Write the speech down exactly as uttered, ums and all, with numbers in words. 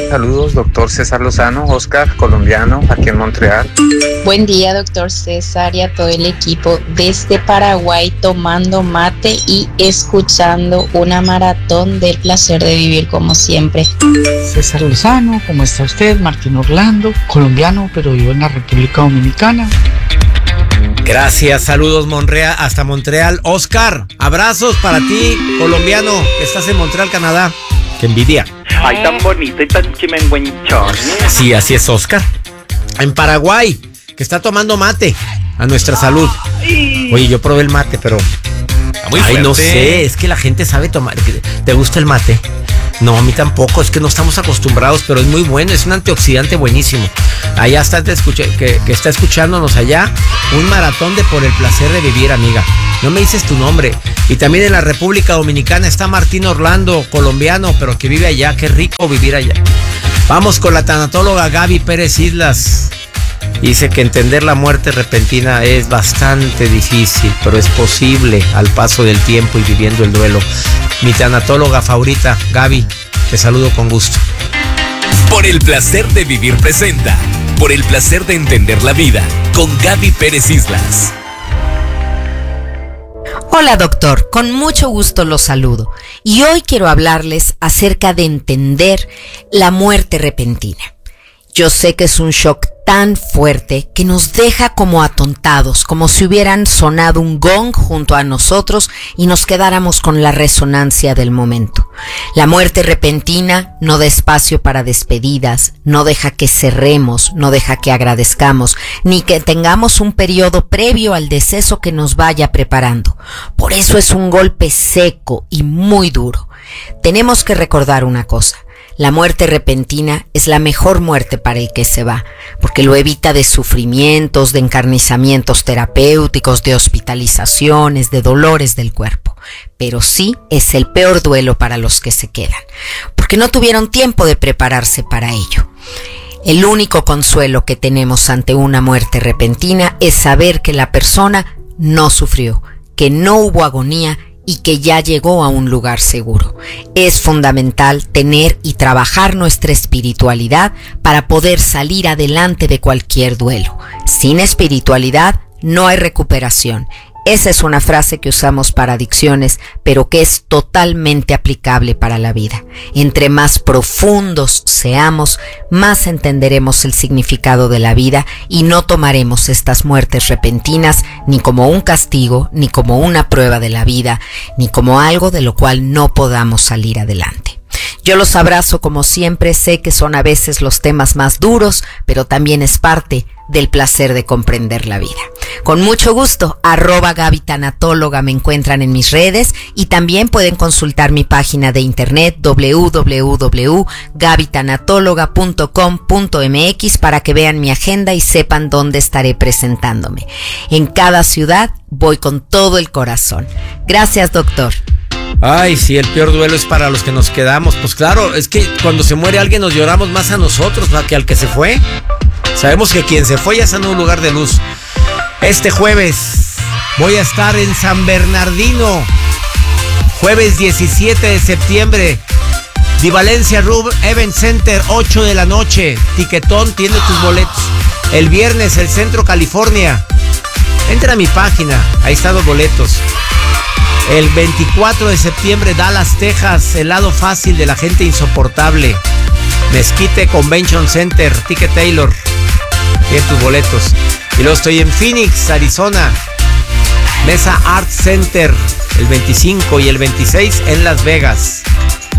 Saludos, doctor César Lozano, Oscar, colombiano, aquí en Montreal. Buen día, doctor César, y a todo el equipo desde Paraguay, tomando mate y escuchando una maratón del placer de vivir como siempre. César Lozano, ¿cómo está usted? Martín Orlando, colombiano, pero vivo en la República Dominicana. Gracias, saludos Monrea, hasta Montreal. Oscar, abrazos para ti, colombiano, que estás en Montreal, Canadá. ¡Qué envidia! Ay, tan bonito y tan chimenguenchón. Sí, así es, Oscar. En Paraguay, que está tomando mate a nuestra salud. Oye, yo probé el mate, pero... Muy Ay, no sé, es que la gente sabe tomar. ¿Te gusta el mate? No, a mí tampoco, es que no estamos acostumbrados, pero es muy bueno, es un antioxidante buenísimo. Allá está, te escuché, que, que está escuchándonos allá, un maratón de Por el Placer de Vivir, amiga. No me dices tu nombre. Y también en la República Dominicana está Martín Orlando, colombiano, pero que vive allá. Qué rico vivir allá. Vamos con la tanatóloga Gaby Pérez Islas. Dice que entender la muerte repentina es bastante difícil, pero es posible al paso del tiempo y viviendo el duelo. Mi tanatóloga favorita, Gaby, te saludo con gusto. Por el Placer de Vivir presenta Por el Placer de Entender la Vida con Gaby Pérez Islas. Hola doctor, con mucho gusto los saludo y hoy quiero hablarles acerca de entender la muerte repentina. Yo sé que es un shock tan fuerte que nos deja como atontados, como si hubieran sonado un gong junto a nosotros y nos quedáramos con la resonancia del momento. La muerte repentina no da espacio para despedidas, no deja que cerremos, no deja que agradezcamos, ni que tengamos un periodo previo al deceso que nos vaya preparando. Por eso es un golpe seco y muy duro. Tenemos que recordar una cosa. La muerte repentina es la mejor muerte para el que se va, porque lo evita de sufrimientos, de encarnizamientos terapéuticos, de hospitalizaciones, de dolores del cuerpo. Pero sí es el peor duelo para los que se quedan, porque no tuvieron tiempo de prepararse para ello. El único consuelo que tenemos ante una muerte repentina es saber que la persona no sufrió, que no hubo agonía y que ya llegó a un lugar seguro. Es fundamental tener y trabajar nuestra espiritualidad para poder salir adelante de cualquier duelo. Sin espiritualidad no hay recuperación. Esa es una frase que usamos para adicciones, pero que es totalmente aplicable para la vida. Entre más profundos seamos, más entenderemos el significado de la vida y no tomaremos estas muertes repentinas ni como un castigo, ni como una prueba de la vida, ni como algo de lo cual no podamos salir adelante. Yo los abrazo como siempre, sé que son a veces los temas más duros, pero también es parte del placer de comprender la vida. Con mucho gusto, arroba Gaby Tanatóloga me encuentran en mis redes y también pueden consultar mi página de internet doble u doble u doble u punto gaby tanatóloga punto com punto m x para que vean mi agenda y sepan dónde estaré presentándome. En cada ciudad voy con todo el corazón. Gracias, doctor. Ay, sí, el peor duelo es para los que nos quedamos. Pues claro, es que cuando se muere alguien nos lloramos más a nosotros que al que se fue. Sabemos que quien se fue ya está en un lugar de luz. Este jueves voy a estar en San Bernardino. Jueves diecisiete de septiembre. Di Valencia Rub Event Center, ocho de la noche. Tiquetón, tiene tus boletos. El viernes, el Centro California. Entra a mi página, ahí están los boletos. El veinticuatro de septiembre, Dallas, Texas, el lado fácil de la gente insoportable. Mezquite Convention Center, Ticket Taylor. Tiene tus boletos. Y luego estoy en Phoenix, Arizona. Mesa Art Center, el veinticinco y el veintiséis en Las Vegas.